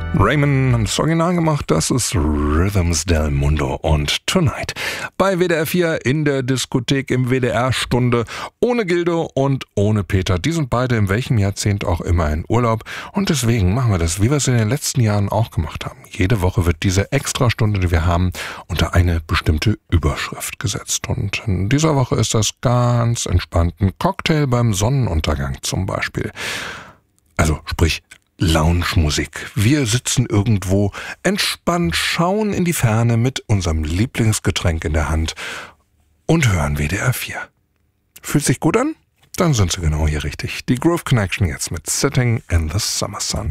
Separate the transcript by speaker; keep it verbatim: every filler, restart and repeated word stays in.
Speaker 1: Raymond hat das Original gemacht, das ist Rhythms del Mundo und Tonight. Bei W D R vier in der Diskothek im W D R-Stunde ohne Gildo und ohne Peter. Die sind beide in welchem Jahrzehnt auch immer in Urlaub und deswegen machen wir das, wie wir es in den letzten Jahren auch gemacht haben. Jede Woche wird diese Extrastunde, die wir haben, unter eine bestimmte Überschrift gesetzt. Und in dieser Woche ist das ganz entspannt. Ein Cocktail beim Sonnenuntergang zum Beispiel. Also sprich Lounge-Musik. Wir sitzen irgendwo entspannt, schauen in die Ferne mit unserem Lieblingsgetränk in der Hand und hören W D R vier. Fühlt sich gut an? Dann sind Sie genau hier richtig. Die Groove Connection jetzt mit Sitting in the Summer Sun.